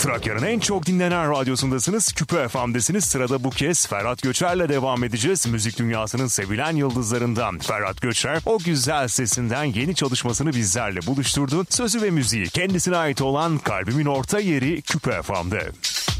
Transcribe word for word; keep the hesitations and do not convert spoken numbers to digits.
Trakya'nın en çok dinlenen radyosundasınız. Küpe F M'desiniz. Sırada bu kez Ferhat Göçer'le devam edeceğiz. Müzik dünyasının sevilen yıldızlarından Ferhat Göçer, o güzel sesinden yeni çalışmasını bizlerle buluşturdu. Sözü ve müziği kendisine ait olan Kalbimin Orta Yeri Küpe F M'de.